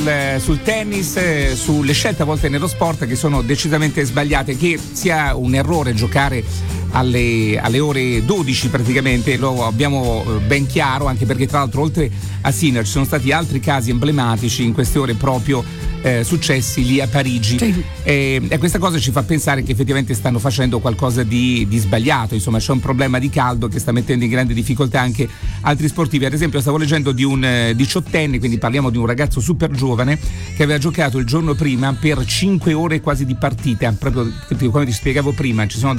sul tennis, sulle scelte a volte nello sport che sono decisamente sbagliate, che sia un errore giocare alle ore 12 praticamente, lo abbiamo ben chiaro, anche perché tra l'altro oltre a Sinner ci sono stati altri casi emblematici in queste ore proprio successi lì a Parigi, sì. E questa cosa ci fa pensare che effettivamente stanno facendo qualcosa di sbagliato, insomma c'è un problema di caldo che sta mettendo in grande difficoltà anche altri sportivi. Ad esempio stavo leggendo di un 18enne, quindi parliamo di un ragazzo super giovane che aveva giocato il giorno prima per 5 ore quasi di partita, proprio come ti spiegavo prima, ci sono